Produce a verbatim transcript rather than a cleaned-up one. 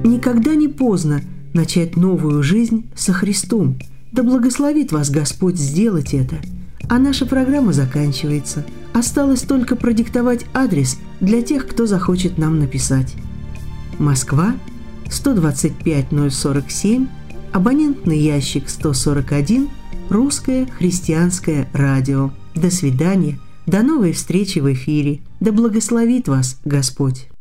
Никогда не поздно начать новую жизнь со Христом. Да благословит вас Господь сделать это. А наша программа заканчивается. Осталось только продиктовать адрес для тех, кто захочет нам написать. Москва, сто двадцать пять ноль сорок семь, абонентный ящик сто сорок один, Русское христианское радио. До свидания, до новой встречи в эфире. Да благословит вас Господь.